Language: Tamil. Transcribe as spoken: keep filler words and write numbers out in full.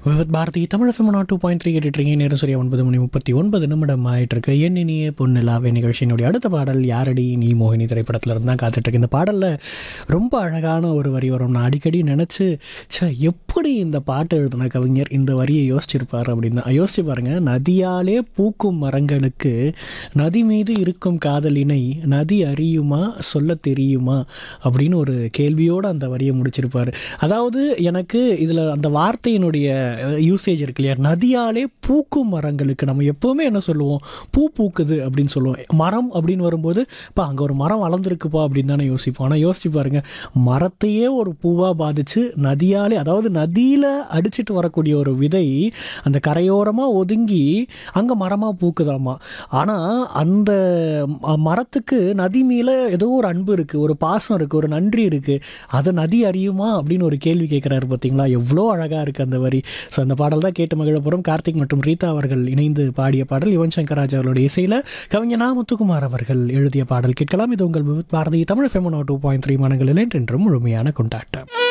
விவத் Bharathi Tamil FM two point three கேட்டுட்ருக்கீங்க. நேரம் சரியா ஒன்பது மணி முப்பத்தி ஒன்பது நிமிடம் ஆயிட்டிருக்கு. என் இனிய பொன்னிலாவே நிகழ்ச்சியினுடைய அடுத்த பாடல் யாரடி நீ மோகினி திரைப்படத்தில் இருந்து தான் காத்துட்ருக்கு. இந்த பாடலில் ரொம்ப அழகான ஒரு வரி வரும். நான் அடிக்கடி நினச்சி சே எப்படி இந்த பாட்டு எழுதின கவிஞர் இந்த வரியை யோசிச்சிருப்பார் அப்படின்னு யோசிச்சு பாருங்கள். நதியாலே பூக்கும் மரங்களுக்கு நதி மீது இருக்கும் காதலினை நதி அறியுமா சொல்ல தெரியுமா அப்படின்னு ஒரு கேள்வியோடு அந்த வரியை முடிச்சிருப்பார். அதாவது எனக்கு இதில் அந்த வார்த்தையினுடைய யூசேஜ் இருக்கு இல்லையா, நதியாலே பூக்கும் மரங்களுக்கு நம்ம எப்போவுமே என்ன சொல்லுவோம், பூ பூக்குது அப்படின்னு சொல்லுவோம். மரம் அப்படின்னு வரும்போது இப்போ அங்கே ஒரு மரம் வளர்ந்துருக்குப்பா அப்படின்னு தானே யோசிப்போம். ஆனால் யோசிச்சு பாருங்க, மரத்தையே ஒரு பூவாக பாதிச்சு நதியாலே, அதாவது நதியில் அடிச்சுட்டு வரக்கூடிய ஒரு விதை அந்த கரையோரமாக ஒதுங்கி அங்கே மரமாக பூக்குதாமா. ஆனால் அந்த மரத்துக்கு நதி மேலே ஏதோ ஒரு அன்பு இருக்குது, ஒரு பாசம் இருக்குது, ஒரு நன்றி இருக்குது. அதை நதி அறியுமா அப்படின்னு ஒரு கேள்வி கேட்குறாரு. பார்த்தீங்களா எவ்வளோ அழகாக இருக்குது அந்த வரி. ஸோ அந்த பாடல் தான் கேட்டு மகிழப்புறம். கார்த்திக் மற்றும் ரீதா அவர்கள் இணைந்து பாடிய பாடல். யுவன் சங்கர் ராஜா அவர்களுடைய இசையில் கவிஞர் நா முத்துக்குமார் அவர்கள் எழுதிய பாடல் கேட்கலாம். இது உங்கள் Bharathi Tamil FM two point three மனங்களில் என்றென்றும் முழுமையான கொண்டாட்டம்.